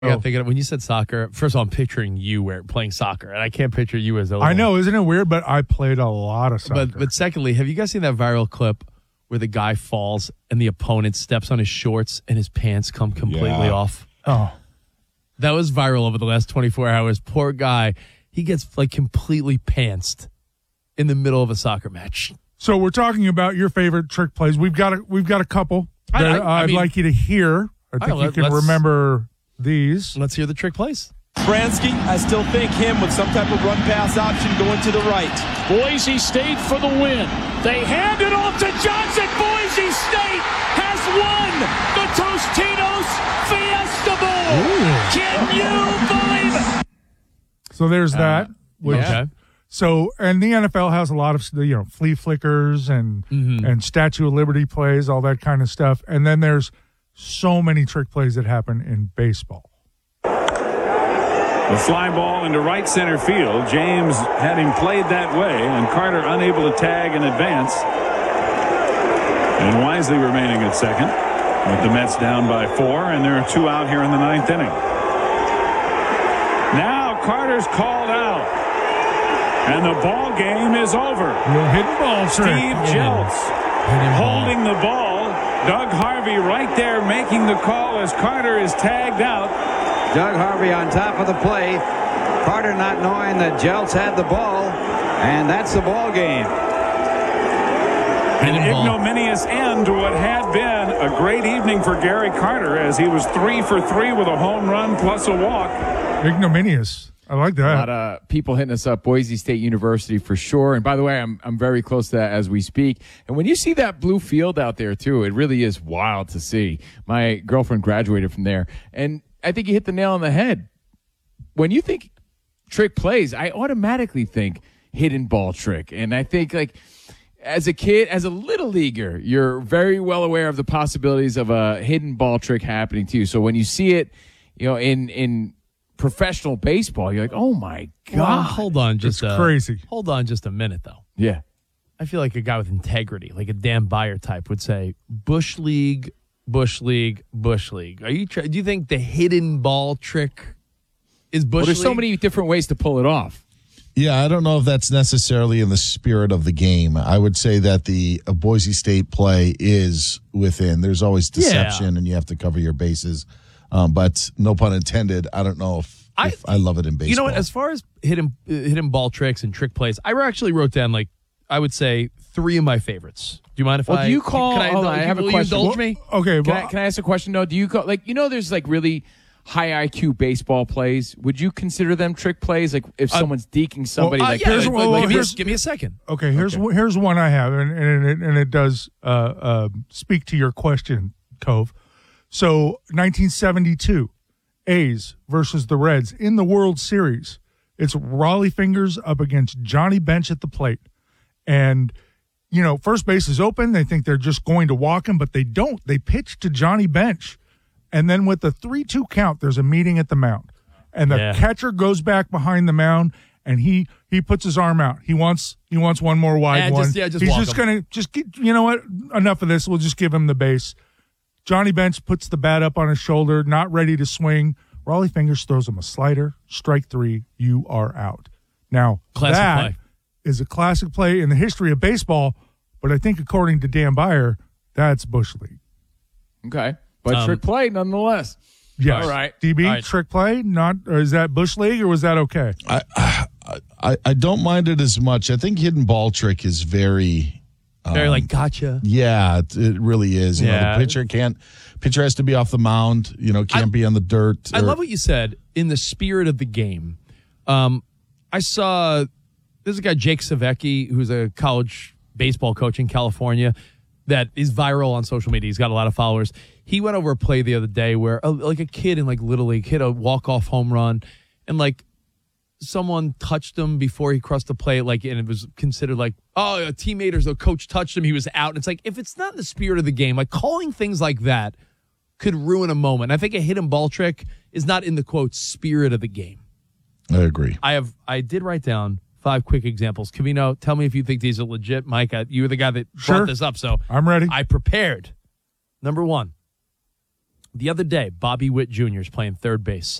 I got thinking when you said soccer. First of all, I'm picturing you playing soccer, and I can't picture you as a little. I know, isn't it weird? But I played a lot of soccer. But secondly, have you guys seen that viral clip where the guy falls and the opponent steps on his shorts and his pants come completely off? Oh, that was viral over the last 24 hours. Poor guy, he gets like completely pantsed in the middle of a soccer match. So we're talking about your favorite trick plays. We've got a couple that I'd mean, like you to hear. I think you can remember these. Let's hear the trick plays. Bransky, I still think him with some type of run-pass option going to the right. Boise State for the win. They hand it off to Johnson. Boise State has won the Tostitos Fiesta Bowl. Can you believe it? So there's that. Okay. So, and the NFL has a lot of, flea flickers and Statue of Liberty plays, all that kind of stuff. And then there's so many trick plays that happen in baseball. The fly ball into right center field. James had him played that way, and Carter unable to tag in advance. And Wisely remaining at second, with the Mets down by 4, and there are 2 out here in the 9th inning. Now Carter's called out, and the ball game is over. Hidden ball trick. Steve Jeltz holding the ball. Doug Harvey right there making the call as Carter is tagged out. Doug Harvey on top of the play. Carter not knowing that Jeltz had the ball, and that's the ball game. An ignominious end to what had been a great evening for Gary Carter, as he was 3 for 3 with a home run plus a walk. Ignominious. I like that. A lot of people hitting us up, Boise State University for sure. And by the way, I'm very close to that as we speak. And when you see that blue field out there, too, it really is wild to see. My girlfriend graduated from there. And I think you hit the nail on the head. When you think trick plays, I automatically think hidden ball trick. And I think, like, as a kid, as a little leaguer, you're very well aware of the possibilities of a hidden ball trick happening to you. So when you see it, in professional baseball, you're like, oh my God. Well, hold on crazy. Hold on just a minute, though. Yeah. I feel like a guy with integrity, like a Dan Beyer type, would say, Bush League, Bush League, Bush League. Do you think the hidden ball trick is Bush League? There's so many different ways to pull it off. Yeah, I don't know if that's necessarily in the spirit of the game. I would say that the Boise State play is within. There's always deception, and you have to cover your bases. But no pun intended, I don't know if I love it in baseball. You know what? As far as hidden ball tricks and trick plays, I actually wrote down, like, I would say 3 of my favorites. Do you mind if do you call? I have a question. Indulge me? Okay. Can I ask a question, though? Do you call, there's, like, really high IQ baseball plays? Would you consider them trick plays? Like, if someone's deking somebody? Give me a second. Okay, here's one I have, and it does speak to your question, Cove. So, 1972, A's versus the Reds in the World Series. It's Raleigh Fingers up against Johnny Bench at the plate. And, first base is open. They think they're just going to walk him, but they don't. They pitch to Johnny Bench. And then with the 3-2 count, there's a meeting at the mound. And the catcher goes back behind the mound, and he puts his arm out. He wants one more wide one. He's just going to you know what? Enough of this. We'll just give him the base. Johnny Bench puts the bat up on his shoulder, not ready to swing. Raleigh Fingers throws him a slider. Strike 3. You are out. Now, that is a classic play in the history of baseball, but I think according to Dan Beyer, that's Bush League. Okay. But trick play nonetheless. Yes. All right. DB, all right. Trick play? Or is that Bush League, or was that okay? I don't mind it as much. I think hidden ball trick is very like gotcha. Yeah, it really is. The pitcher has to be off the mound, can't be on the dirt. I love what you said, in the spirit of the game. I saw there's a guy, Jake Savecki, who's a college baseball coach in California that is viral on social media. He's got a lot of followers. He went over a play the other day where a kid in Little League hit a walk-off home run, and someone touched him before he crossed the plate, and it was considered a teammate or the coach touched him, he was out. And it's like, if it's not in the spirit of the game, calling things like that could ruin a moment. I think a hidden ball trick is not in the, quote, spirit of the game. I agree. I did write down 5 quick examples. Covino, tell me if you think these are legit. Mike, you were the guy that brought this up, so I'm ready. I prepared. Number 1, The other day, Bobby Witt Jr. is playing third base.